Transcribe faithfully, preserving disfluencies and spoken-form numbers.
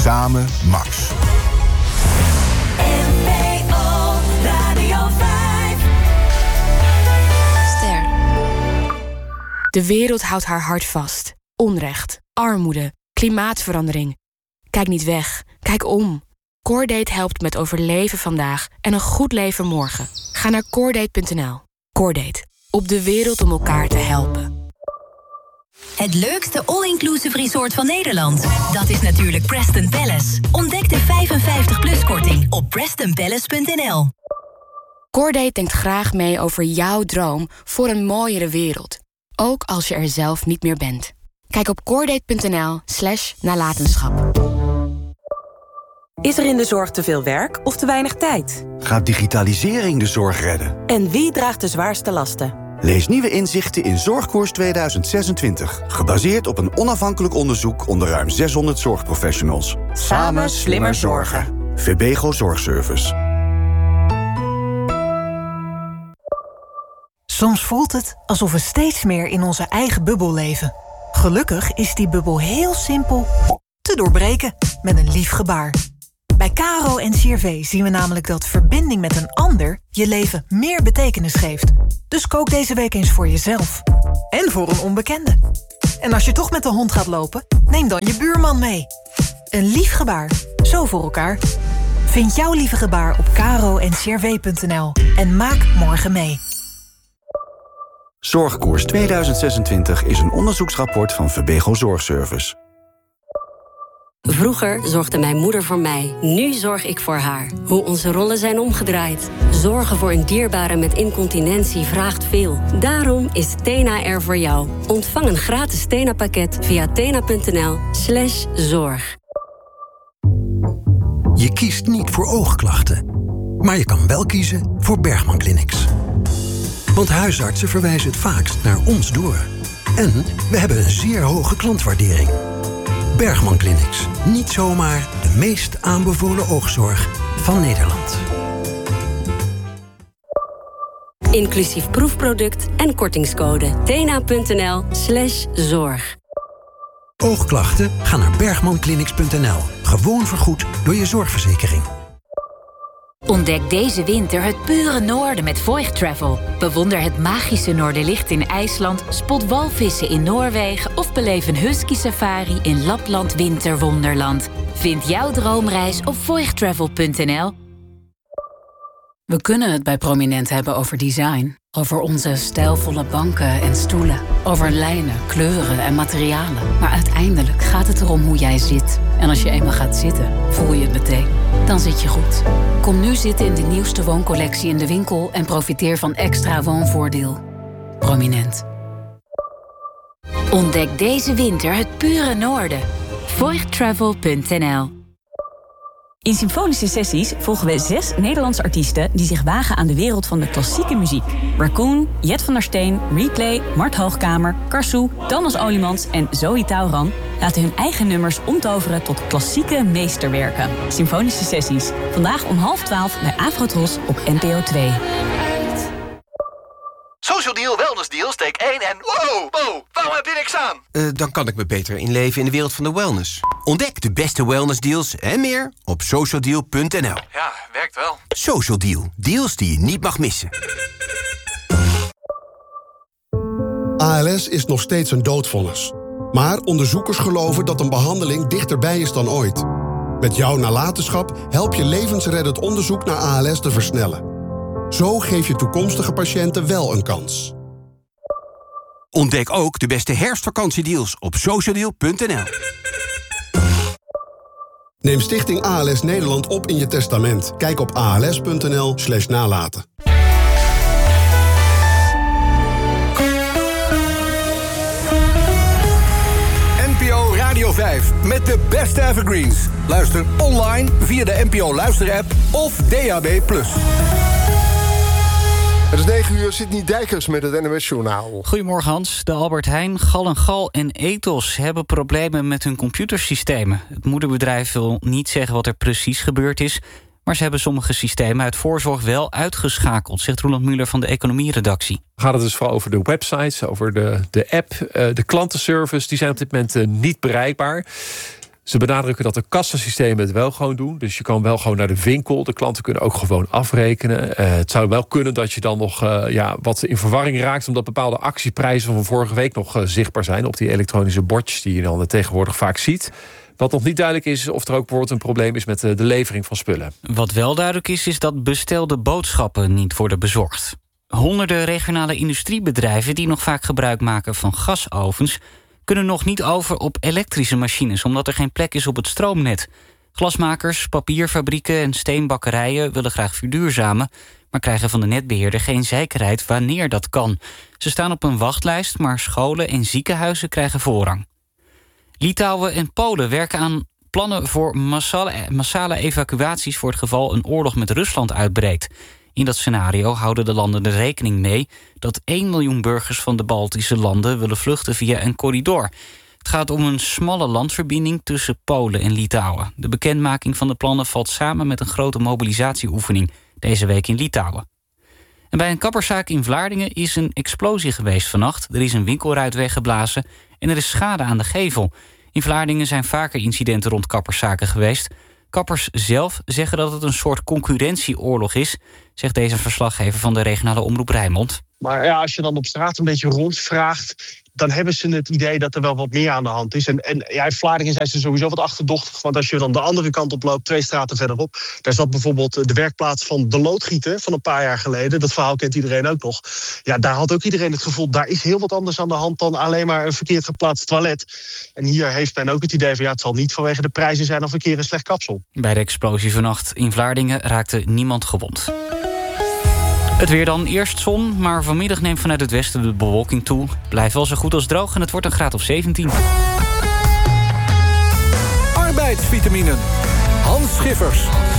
Samen Max. De wereld houdt haar hart vast. Onrecht, armoede, klimaatverandering. Kijk niet weg, kijk om. Coordate helpt met overleven vandaag en een goed leven morgen. Ga naar coordate punt n l. Coordate, op de wereld om elkaar te helpen. Het leukste all-inclusive resort van Nederland. Dat is natuurlijk Preston Palace. Ontdek de vijfenvijftig plus korting op preston palace punt n l. Coordate denkt graag mee over jouw droom voor een mooiere wereld. Ook als je er zelf niet meer bent. Kijk op coordate punt n l slash nalatenschap. Is er in de zorg te veel werk of te weinig tijd? Gaat digitalisering de zorg redden? En wie draagt de zwaarste lasten? Lees nieuwe inzichten in Zorgkoers tweeduizend zesentwintig. Gebaseerd op een onafhankelijk onderzoek onder ruim zeshonderd zorgprofessionals. Samen slimmer zorgen. Verbego Zorgservice. Soms voelt het alsof we steeds meer in onze eigen bubbel leven. Gelukkig is die bubbel heel simpel te doorbreken met een lief gebaar. Bij Caro en C R V zien we namelijk dat verbinding met een ander je leven meer betekenis geeft. Dus kook deze week eens voor jezelf. En voor een onbekende. En als je toch met de hond gaat lopen, neem dan je buurman mee. Een lief gebaar, zo voor elkaar. Vind jouw lieve gebaar op caro en c r v punt n l en maak morgen mee. Zorgkoers tweeduizend zesentwintig is een onderzoeksrapport van Verbego Zorgservice. Vroeger zorgde mijn moeder voor mij. Nu zorg ik voor haar. Hoe onze rollen zijn omgedraaid. Zorgen voor een dierbare met incontinentie vraagt veel. Daarom is Tena er voor jou. Ontvang een gratis Tena-pakket via tena punt n l slash zorg. Je kiest niet voor oogklachten. Maar je kan wel kiezen voor Bergman Clinics. Want huisartsen verwijzen het vaakst naar ons door. En we hebben een zeer hoge klantwaardering. Bergman Clinics. Niet zomaar de meest aanbevolen oogzorg van Nederland. Inclusief proefproduct en kortingscode. tena punt n l slash zorg. Oogklachten? Ga naar bergman clinics punt n l. Gewoon vergoed door je zorgverzekering. Ontdek deze winter het pure noorden met Voigt Travel. Bewonder het magische Noorderlicht in IJsland, spot walvissen in Noorwegen of beleef een husky safari in Lapland Winterwonderland. Vind jouw droomreis op voigt travel punt n l. We kunnen het bij Prominent hebben over design. Over onze stijlvolle banken en stoelen. Over lijnen, kleuren en materialen. Maar uiteindelijk gaat het erom hoe jij zit. En als je eenmaal gaat zitten, voel je het meteen. Dan zit je goed. Kom nu zitten in de nieuwste wooncollectie in de winkel... en profiteer van extra woonvoordeel. Prominent. Ontdek deze winter het pure noorden. voigt travel punt n l. In Symfonische Sessies volgen we zes Nederlandse artiesten... die zich wagen aan de wereld van de klassieke muziek. Raccoon, Jet van der Steen, Replay, Mart Hoogkamer, Karsou, Thomas Olimans en Zoe Tauran... laten hun eigen nummers omtoveren tot klassieke meesterwerken. Symfonische Sessies. Vandaag om half twaalf bij Afrotros op N P O twee. Social Deal, Wellness Deal, steek één en... Wow, wow, waarom heb je niks aan? Uh, dan kan ik me beter inleven in de wereld van de wellness. Ontdek de beste wellness deals en meer op social deal punt n l. Ja, werkt wel. Social Deal, deals die je niet mag missen. A L S is nog steeds een doodvonnis. Maar onderzoekers geloven dat een behandeling dichterbij is dan ooit. Met jouw nalatenschap help je levensreddend onderzoek naar A L S te versnellen. Zo geef je toekomstige patiënten wel een kans. Ontdek ook de beste herfstvakantiedeals op social deal punt n l. Neem Stichting A L S Nederland op in je testament. Kijk op a l s punt n l slash nalaten. N P O Radio vijf met de beste evergreens. Luister online via de N P O Luister-app of D A B plus. Het is negen uur, Sidney Dijkers met het N O S-journaal. Goedemorgen Hans. De Albert Heijn, Gal en Gal en Ethos hebben problemen met hun computersystemen. Het moederbedrijf wil niet zeggen wat er precies gebeurd is, maar ze hebben sommige systemen uit voorzorg wel uitgeschakeld, zegt Roland Muller van de economieredactie. Gaat het dus vooral over de websites, over de, de app, uh, de klantenservice, die zijn op dit moment uh, niet bereikbaar. Ze benadrukken dat de kassasystemen het wel gewoon doen. Dus je kan wel gewoon naar de winkel. De klanten kunnen ook gewoon afrekenen. Uh, het zou wel kunnen dat je dan nog uh, ja, wat in verwarring raakt, omdat bepaalde actieprijzen van vorige week nog uh, zichtbaar zijn op die elektronische bordjes die je dan tegenwoordig vaak ziet. Wat nog niet duidelijk is of er ook bijvoorbeeld een probleem is met de levering van spullen. Wat wel duidelijk is, is dat bestelde boodschappen niet worden bezorgd. Honderden regionale industriebedrijven die nog vaak gebruik maken van gasovens kunnen nog niet over op elektrische machines, omdat er geen plek is op het stroomnet. Glasmakers, papierfabrieken en steenbakkerijen willen graag verduurzamen, maar krijgen van de netbeheerder geen zekerheid wanneer dat kan. Ze staan op een wachtlijst, maar scholen en ziekenhuizen krijgen voorrang. Litouwen en Polen werken aan plannen voor massale, massale evacuaties voor het geval een oorlog met Rusland uitbreekt. In dat scenario houden de landen er rekening mee dat één miljoen burgers van de Baltische landen willen vluchten via een corridor. Het gaat om een smalle landverbinding tussen Polen en Litouwen. De bekendmaking van de plannen valt samen met een grote mobilisatieoefening deze week in Litouwen. En bij een kapperszaak in Vlaardingen is een explosie geweest vannacht. Er is een winkelruit weggeblazen en er is schade aan de gevel. In Vlaardingen zijn vaker incidenten rond kapperszaken geweest. Kappers zelf zeggen dat het een soort concurrentieoorlog is, zegt deze verslaggever van de regionale omroep Rijnmond. Maar ja, als je dan op straat een beetje rondvraagt, dan hebben ze het idee dat er wel wat meer aan de hand is. En, en ja, in Vlaardingen zijn ze sowieso wat achterdochtig. Want als je dan de andere kant op loopt, twee straten verderop, daar zat bijvoorbeeld de werkplaats van de loodgieter van een paar jaar geleden. Dat verhaal kent iedereen ook nog. Ja, daar had ook iedereen het gevoel, daar is heel wat anders aan de hand dan alleen maar een verkeerd geplaatst toilet. En hier heeft men ook het idee van, ja, het zal niet vanwege de prijzen zijn of een keer een slecht kapsel. Bij de explosie vannacht in Vlaardingen raakte niemand gewond. Het weer dan, eerst zon, maar vanmiddag neemt vanuit het westen de bewolking toe. Blijft wel zo goed als droog en het wordt een graad of zeventien. Arbeidsvitaminen. Hans Schiffers.